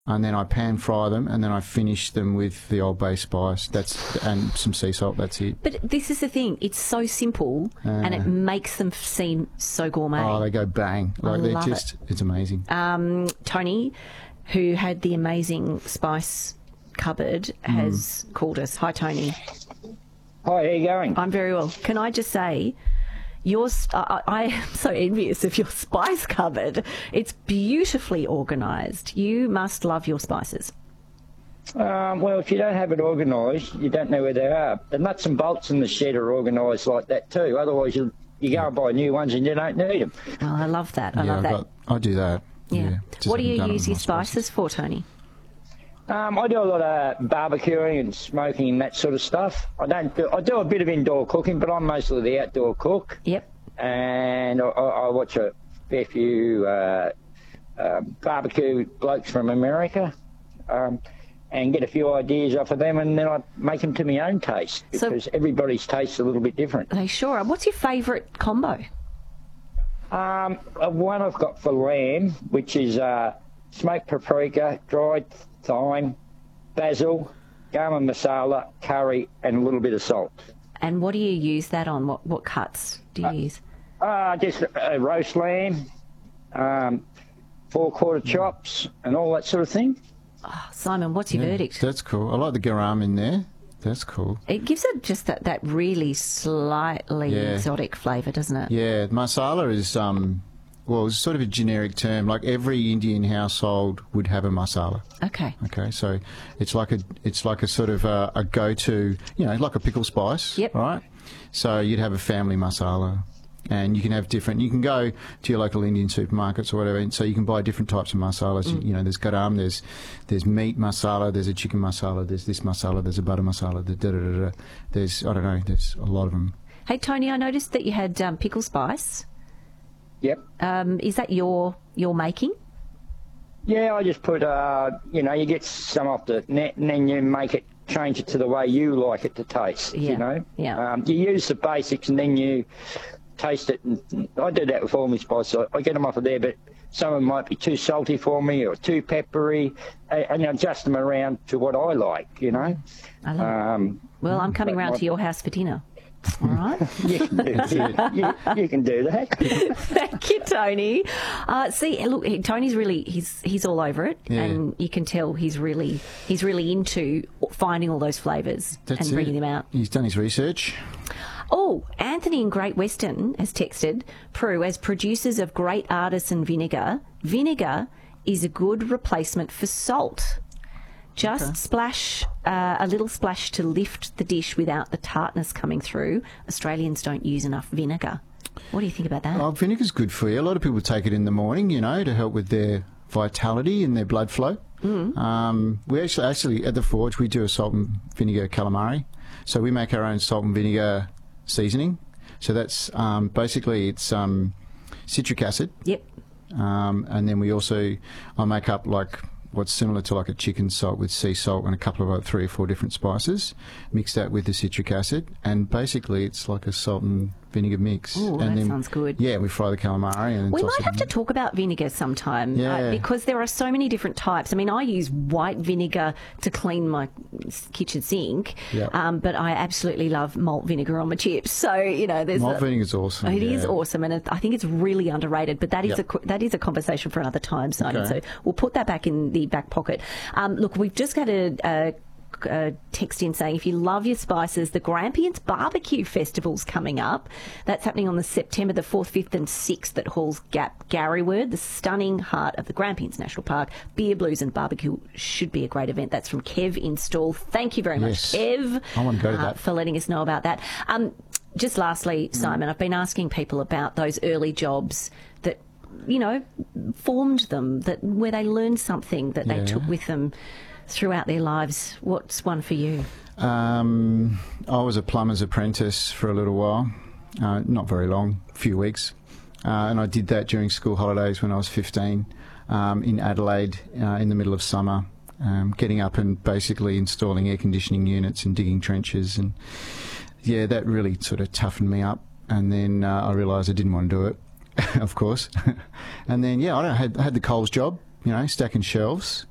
and then I pan fry them, and then I finish them with the Old Bay spice. And some sea salt. That's it. But this is the thing; it's so simple, and it makes them seem so gourmet. Oh, they go bang! Like they're just, it's amazing. Tony, who had the amazing spice cupboard, has called us. Hi, Tony. Hi, how are you going? I'm very well. Can I just say, I am so envious of your spice cupboard. It's beautifully organised. You must love your spices. Well, if you don't have it organised, you don't know where they are. The nuts and bolts in the shed are organised like that too. Otherwise, you go and buy new ones and you don't need them. Well, I love that. I love that. I do that. Yeah. What do you use your spices spices for, Tony? I do a lot of barbecuing and smoking and that sort of stuff. I do a bit of indoor cooking, but I'm mostly the outdoor cook. Yep. And I watch a fair few barbecue blokes from America and get a few ideas off of them, and then I make them to my own taste, because everybody's taste is a little bit different. They sure are. What's your favourite combo? One I've got for lamb, which is smoked paprika, dried thyme, basil, garam masala, curry, and a little bit of salt. And what do you use that on? What cuts do you use? Just roast lamb, 4/4 chops, and all that sort of thing. Oh, Simon, what's your verdict? That's cool. I like the garam in there. That's cool. It gives it just that really slightly exotic flavour, doesn't it? Yeah, masala is it's sort of a generic term. Like every Indian household would have a masala. Okay. Okay, so it's like a sort of a go-to, like a pickle spice. Yep. Right. So you'd have a family masala, and you can have different. You can go to your local Indian supermarkets or whatever, and so you can buy different types of masalas. There's garam, there's meat masala, there's a chicken masala, there's this masala, there's a butter masala, there's there's a lot of them. Hey Tony, I noticed that you had pickle spice. Yep. Is that your making? Yeah, I just put, you get some off the net, and then you change it to the way you like it to taste, Yeah. You use the basics, and then you taste it. And I do that with all my spices. I get them off of there, but some of them might be too salty for me or too peppery, and adjust them around to what I like, I love it. Well, I'm coming round to your house for dinner. All right. You can do that. You can do that. Thank you, Tony. Look, Tony's really he's all over it, and you can tell he's really into finding all those flavours and bringing them out. He's done his research. Oh, Anthony in Great Western has texted, Prue, as producers of great artisan vinegar is a good replacement for salt. Just splash a little splash to lift the dish without the tartness coming through. Australians don't use enough vinegar. What do you think about that? Oh, vinegar's good for you. A lot of people take it in the morning, to help with their vitality and their blood flow. We actually at the Forge we do a salt and vinegar calamari. So we make our own salt and vinegar seasoning. So that's basically it's citric acid. Yep. And then I make up like what's similar to like a chicken salt with sea salt and a couple of 3 or 4 different spices. Mix that with the citric acid, and basically it's like a salt and vinegar mix. Oh, that sounds good. Yeah, we fry the calamari. And we might have to talk about vinegar sometime, because there are so many different types. I mean, I use white vinegar to clean my kitchen sink, but I absolutely love malt vinegar on my chips. So, there's malt vinegar's awesome. It is awesome, and I think it's really underrated, but that is a conversation for another time, Simon. Okay. So we'll put that back in the back pocket. Look, we've just got a text in saying if you love your spices, the Grampians Barbecue Festival's coming up. That's happening on September the 4th, 5th and 6th at Halls Gap, Garryward, the stunning heart of the Grampians National Park. Beer, blues and barbecue should be a great event. That's from Kev Install. Thank you very much, Kev. I want to go to that. For letting us know about that. Just lastly, Simon, I've been asking people about those early jobs that formed them, where they learned something that they took with them throughout their lives. What's one for you? I was a plumber's apprentice for a little while, not very long, a few weeks, and I did that during school holidays when I was 15 in Adelaide in the middle of summer, getting up and basically installing air conditioning units and digging trenches, and that really sort of toughened me up. And then I realised I didn't want to do it, of course. And then I had the Coles job, stacking shelves.